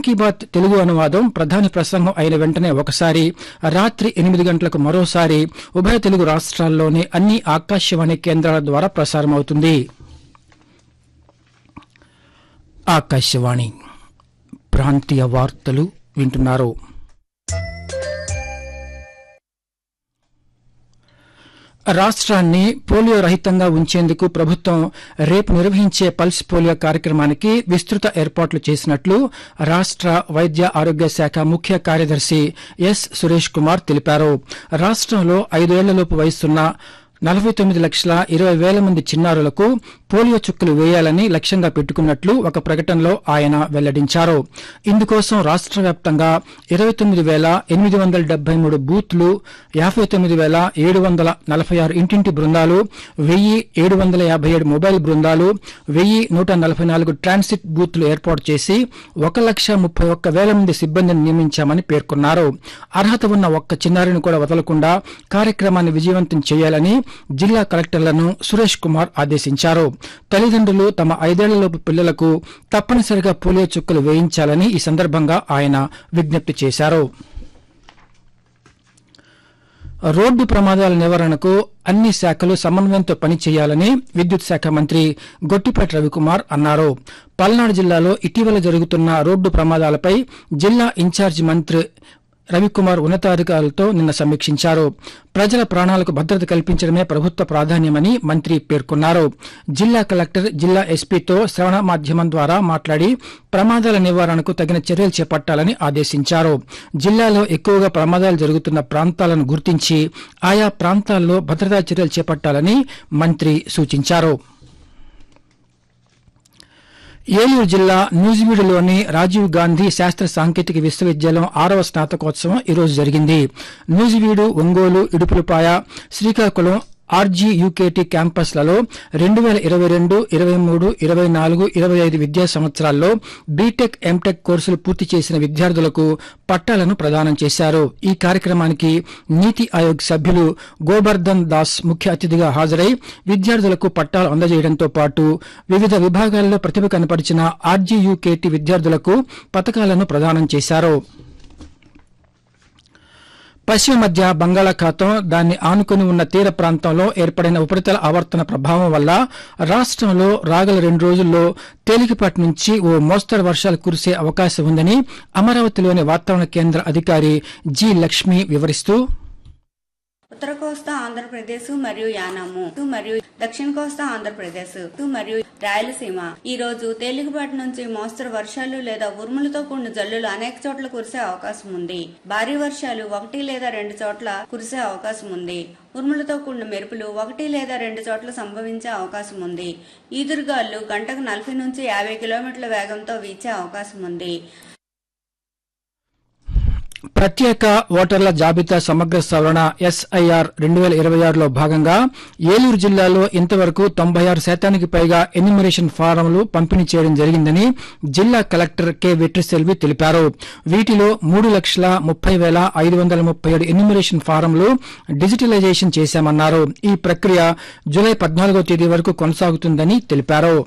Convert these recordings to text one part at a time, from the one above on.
కీ బాత్ తెలుగు అనువాదం ప్రధాని ప్రసంగం అయిన వెంటనే ఒకసారి, రాత్రి 8 గంటలకు మరోసారి ఉభయ తెలుగు రాష్ట్రాల్లోని అన్ని ఆకాశవాణి కేంద్రాల ద్వారా ప్రసారమవుతుంది. ఆకాశవాణి ప్రాంతీయ వార్తలు వింటున్నారు. రాష్ట్రాన్ని పోలియో రహితంగా ఉంచేందుకు ప్రభుత్వం రేపు నిర్వహించే పల్స్ పోలియో కార్యక్రమానికి విస్తృత ఏర్పాట్లు చేసినట్లు రాష్ట వైద్య ఆరోగ్య శాఖ ముఖ్య కార్యదర్శి ఎస్ సురేష్ కుమార్ తెలిపారు. రాష్ట్రంలో 5 ఏళ్లలోపు వయసున్న 49,20,000 మంది చిన్నారులకు పోలియో చుక్కలు వేయాలని లక్ష్యంగా పెట్టుకున్నట్లు ఒక ప్రకటనలో ఆయన వెల్లడించారు. ఇందుకోసం రాష్ట్ర వ్యాప్తంగా 29,873 బూత్లు, 59,746 ఇంటింటి బృందాలు, 1,757 మొబైల్ బృందాలు, 1,144 ట్రాన్సిట్ బూత్లు ఏర్పాటు చేసి 1,31,000 మంది సిబ్బందిని నియమించామని పేర్కొన్నారు. అర్హత ఉన్న ఒక్క చిన్నారిని కూడా వదలకుండా కార్యక్రమాన్ని విజయవంతం చేయాలని జిల్లా కలెక్టర్లను సురేష్ కుమార్ ఆదేశించారు. తల్లిదండ్రులు తమ 5 ఏళ్లలోపు పిల్లలకు తప్పనిసరిగా పోలియో చుక్కలు వేయించాలని ఈ సందర్భంగా ఆయన విజ్ఞప్తి చేశారు. రోడ్డు ప్రమాదాల నివారణకు అన్ని శాఖలు సమన్వయంతో పనిచేయాలని విద్యుత్ శాఖ మంత్రి గొట్టిపాటి రవికుమార్ అన్నారు. పల్నాడు జిల్లాలో ఇటీవల జరుగుతున్న రోడ్డు ప్రమాదాలపై జిల్లా ఇన్ఛార్జి మంత్రి రవికుమార్ ఉన్నతాధికారులతో నిన్న సమీక్షించారు. ప్రజల ప్రాణాలకు భద్రత కల్పించడమే ప్రభుత్వ ప్రాధాన్యమని మంత్రి పేర్కొన్నారు. జిల్లా కలెక్టర్ జిల్లా ఎస్పీతో శ్రవణ మాధ్యమం ద్వారా మాట్లాడి ప్రమాదాల నివారణకు తగిన చర్యలు చేపట్టాలని ఆదేశించారు. జిల్లాలో ఎక్కువగా ప్రమాదాలు జరుగుతున్న ప్రాంతాలను గుర్తించి ఆయా ప్రాంతాల్లో భద్రతా చర్యలు చేపట్టాలని మంత్రి సూచించారు. ఏలూరు జిల్లా నూజివీడులోని రాజీవ్ గాంధీ శాస్త్ర సాంకేతిక విశ్వవిద్యాలయం 6వ స్నాతకోత్సవం ఈరోజు జరిగింది. నూజివీడు, ఒంగోలు, ఇడుపులపాయ, శ్రీకాకుళం ఆర్జీయూకేటీ క్యాంపస్లలో 2022, 23, 24, 25 విద్యా సంవత్సరాల్లో బీటెక్, ఎంటెక్ కోర్సులు పూర్తి చేసిన విద్యార్థులకు పట్టాలను ప్రదానం చేశారు. ఈ కార్యక్రమానికి నీతి ఆయోగ్ సభ్యులు గోబర్ధన్ దాస్ ముఖ్య అతిథిగా హాజరై విద్యార్థులకు పట్టాలు అందజేయడంతో పాటు వివిధ విభాగాల్లో ప్రతిభ కనపరిచిన ఆర్జీయూకేటీ విద్యార్థులకు పతకాలను ప్రదానం చేశారు. పశ్చిమ మధ్య బంగాళాఖాతం, దాన్ని ఆనుకుని ఉన్న తీర ప్రాంతంలో ఏర్పడిన ఉపరితల ఆవర్తన ప్రభావం వల్ల రాష్టంలో రాగల 2 రోజుల్లో తేలికపాటి నుంచి ఓ మోస్తరు వర్షాలు కురిసే అవకాశం ఉందని అమరావతిలోని వాతావరణ కేంద్ర అధికారి జి లక్ష్మి వివరిస్తూ, ఉత్తర కోస్తా ఆంధ్రప్రదేశ్ మరియు యానాము మరియు దక్షిణ కోస్తా ఆంధ్రప్రదేశ్ మరియు రాయలసీమ ఈ రోజు తేలికపాటి నుంచి మోస్తరు వర్షాలు లేదా ఉరుములతో కూడిన జల్లులు అనేక చోట్ల కురిసే అవకాశం ఉంది. భారీ వర్షాలు 1 లేదా 2 చోట్ల కురిసే అవకాశం ఉంది. ఉరుములతో కూడిన మెరుపులు 1 లేదా 2 చోట్ల సంభవించే అవకాశం ఉంది. ఈదురుగాలు గంటకు 40 నుంచి 50 కిలోమీటర్ల వేగంతో వీచే అవకాశం ఉంది. ప్రత్యేక ఓటర్ల జాబితా సమగ్ర సవరణ ఎస్ఐఆర్ 2026లో భాగంగా ఏలూరు జిల్లాలో ఇంతవరకు 96% పైగా ఎన్యూమరేషన్ ఫారంలు పంపిణీ చేయడం జరిగిందని జిల్లా కలెక్టర్ కె వెట్రిసెల్వి తెలిపారు. వీటిలో 3,30,537 ఎన్యూమరేషన్ ఫారంలు డిజిటలైజేషన్ చేశామన్నారు. ఈ ప్రక్రియ జూలై 14వ తేదీ వరకు కొనసాగుతుందని తెలిపారు.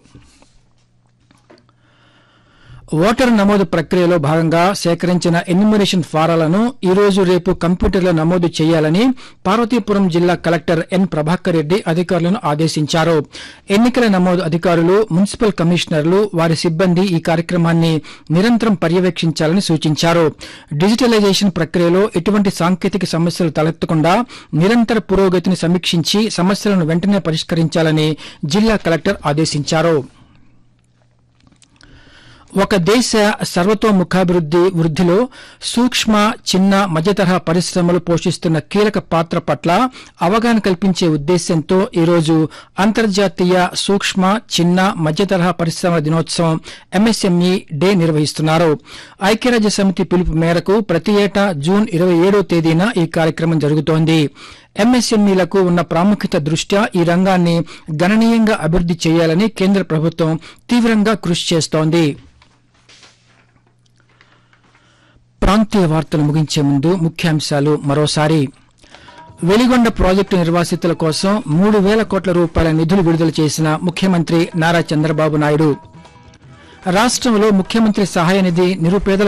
ఓటరు నమోదు ప్రక్రియలో భాగంగా సేకరించిన ఎన్యూమరేషన్ ఫారాలను ఈ రోజు, రేపు కంప్యూటర్లో నమోదు చేయాలని పార్వతీపురం జిల్లా కలెక్టర్ ఎన్ ప్రభాకర్ రెడ్డి అధికారులను ఆదేశించారు. ఎన్నికల నమోదు అధికారులు, మున్సిపల్ కమిషనర్లు, వారి సిబ్బంది ఈ కార్యక్రమాన్ని నిరంతరం పర్యవేక్షించాలని సూచించారు. డిజిటలైజేషన్ ప్రక్రియలో ఎటువంటి సాంకేతిక సమస్యలు తలెత్తకుండా నిరంతర పురోగతిని సమీక్షించి సమస్యలను వెంటనే పరిష్కరించాలని జిల్లా కలెక్టర్ ఆదేశించారు. ఒక దేశ సర్వతోముఖాభివృద్ది వృద్దిలో సూక్ష్మ, చిన్న, మధ్యతరహా పరిశ్రమలు పోషిస్తున్న కీలక పాత్ర పట్ల అవగాహన కల్పించే ఉద్దేశ్యంతో ఈరోజు అంతర్జాతీయ సూక్ష్మ, చిన్న, మధ్యతరహా పరిశ్రమల దినోత్సవం ఎంఎస్ఎంఈ డే నిర్వహిస్తున్నారు. ఐక్యరాజ్య సమితి పిలుపు మేరకు ప్రతి ఏటా జూన్ 27వ తేదీన ఈ కార్యక్రమం జరుగుతోంది. ఎంఎస్ఎంఈలకు ఉన్న ప్రాముఖ్యత దృష్ట్యా ఈ రంగాన్ని గణనీయంగా అభివృద్ది చేయాలని కేంద్ర ప్రభుత్వం తీవ్రంగా కృషి చేస్తోంది. ప్రాంతీయ వార్తలు ముగించే ముందు ముఖ్యాంశాలు మరోసారి. వెలిగొండ ప్రాజెక్టు నిర్వాసితుల కోసం 3,000 కోట్ల రూపాయల నిధులు విడుదల చేసిన ముఖ్యమంత్రి నారా చంద్రబాబు నాయుడు. రాష్టంలో ముఖ్యమంత్రి సహాయ నిధి నిరుపేదల